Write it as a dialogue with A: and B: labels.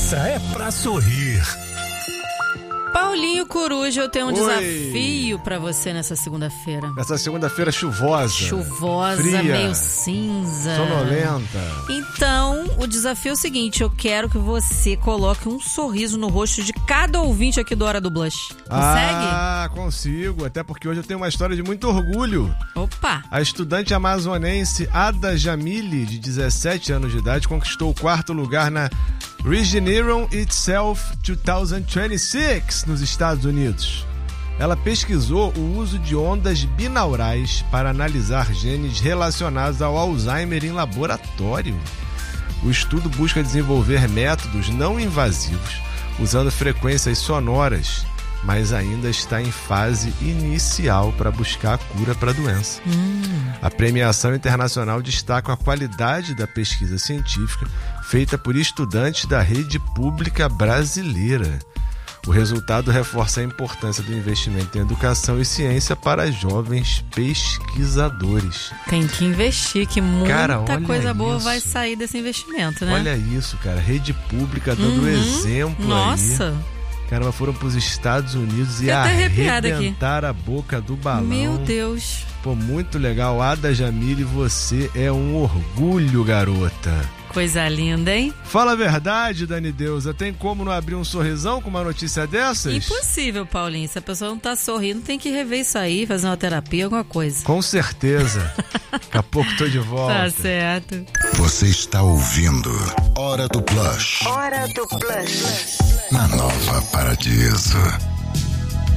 A: Essa é pra sorrir.
B: Paulinho Coruja, eu tenho um desafio pra você nessa segunda-feira.
C: Essa segunda-feira chuvosa.
B: Chuvosa,
C: fria,
B: meio cinza.
C: sonolenta.
B: Então, o desafio é o seguinte, eu quero que você coloque um sorriso no rosto de cada ouvinte aqui do Hora do Blush. Consegue?
C: Ah, consigo. Até porque hoje eu tenho uma história de muito orgulho.
B: Opa!
C: A estudante amazonense Ada Jamile, de 17 anos de idade, conquistou o 4º lugar na Regeneron Itself 2026 nos Estados Unidos. Ela pesquisou o uso de ondas binaurais para analisar genes relacionados ao Alzheimer em laboratório. O estudo busca desenvolver métodos não invasivos usando frequências sonoras, mas ainda está em fase inicial para buscar a cura para a doença. A premiação internacional destaca a qualidade da pesquisa científica feita por estudantes da rede pública brasileira. O resultado reforça a importância do investimento em educação e ciência para jovens pesquisadores.
B: Tem que investir, que muita coisa boa
C: isso.
B: vai sair desse investimento, né?
C: Olha isso, cara. Rede pública dando exemplo aí.
B: Nossa!
C: Caramba, foram pros Estados Unidos e
B: Fiquei até arrepiada
C: arrebentaram a boca do balão.
B: Meu Deus!
C: Pô, muito legal. Ada Jamile, você é um orgulho, garota.
B: Coisa linda, hein?
C: Fala a verdade, Dani Deusa. Tem como não abrir um sorrisão com uma notícia dessas?
B: Impossível, Paulinho. Se a pessoa não tá sorrindo, tem que rever isso aí, fazer uma terapia, alguma coisa.
C: Com certeza. Daqui a pouco tô de volta.
B: Tá certo.
A: Você está ouvindo Hora do Blush.
D: Hora do Blush.
A: Na Nova Paradiso.